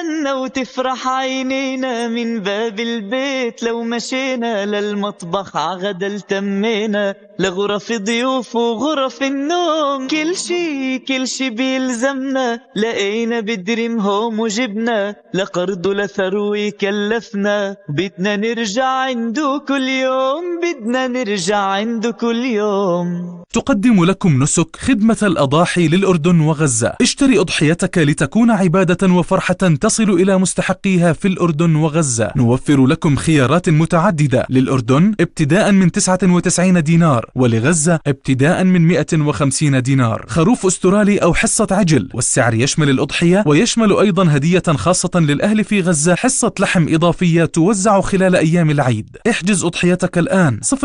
نستنى وتفرح عينينا من باب البيت، لو مشينا للمطبخ عغدا التمينا، لغرف ضيوف وغرف النوم، كل شي بيلزمنا لقينا بدريم هوم وجبنا، لقرض لثروي كلفنا، بدنا نرجع عنده كل يوم، بدنا نرجع عنده كل يوم. تقدم لكم نسك خدمة الأضاحي للأردن وغزة. اشتري أضحيتك لتكون عبادة وفرحة تصل إلى مستحقيها في الأردن وغزة. نوفر لكم خيارات متعددة، للأردن ابتداء من 99 دينار، ولغزة ابتداء من 150 دينار. خروف أسترالي أو حصة عجل، والسعر يشمل الأضحية ويشمل أيضا هدية خاصة للأهل في غزة، حصة لحم إضافية توزع خلال أيام العيد. احجز أضحيتك الآن.